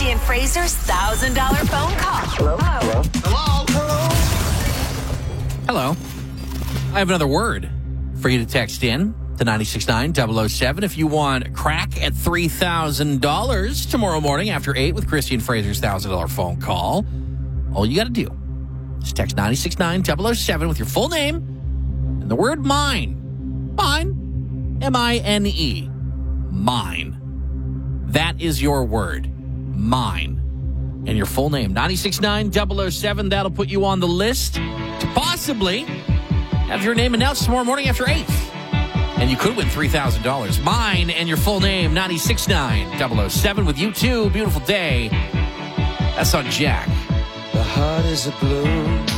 Christy and Fraser's $1,000 phone call. Hello. I have another word for you to text in to 969-007 if you want crack at $3,000 tomorrow morning after 8 with Christy and Fraser's $1,000 phone call. All you got to do is text 969-007 with your full name and the word mine. Mine. M-I-N-E. Mine. That is your word. Mine. And your full name. 969-007. That'll put you on the list to possibly have your name announced tomorrow morning after 8. And you could win $3,000. Mine and your full name, 969-007 with you too. Beautiful day. That's on Jack. The heart is a blue.